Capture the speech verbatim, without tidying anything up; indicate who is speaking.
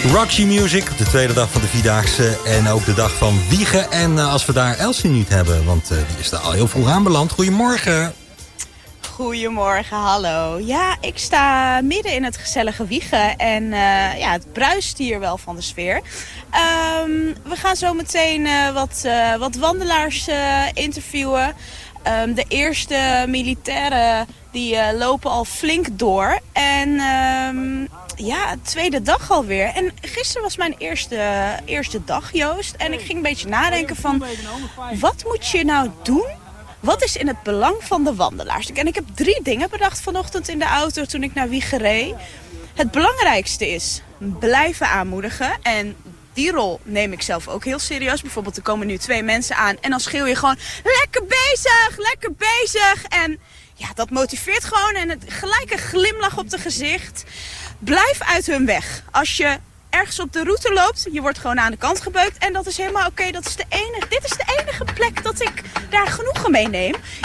Speaker 1: Roxy Music, de tweede dag van de Vierdaagse en ook de dag van Wiegen. En uh, als we daar Elsie niet hebben, want uh, die is er al heel vroeg aanbeland. Goedemorgen.
Speaker 2: Goedemorgen, hallo. Ja, ik sta midden in het gezellige Wiegen en uh, ja, het bruist hier wel van de sfeer. Um, we gaan zo meteen uh, wat, uh, wat wandelaars uh, interviewen. Um, de eerste militairen die uh, lopen al flink door. En um, ja, tweede dag alweer. En gisteren was mijn eerste, eerste dag, Joost. En ik ging een beetje nadenken van, wat moet je nou doen? Wat is in het belang van de wandelaars? En ik heb drie dingen bedacht vanochtend in de auto toen ik naar Wiegen reed. Het belangrijkste is blijven aanmoedigen. En die rol neem ik zelf ook heel serieus. Bijvoorbeeld er komen nu twee mensen aan en dan schreeuw je gewoon lekker bezig, lekker bezig. En ja, dat motiveert gewoon en het, gelijk een glimlach op het gezicht. Blijf uit hun weg. Als je ergens op de route loopt, je wordt gewoon aan de kant gebeukt. En dat is helemaal oké. Okay. Dat is de enige, dit is de enige plek dat ik daar genoegen mee neem.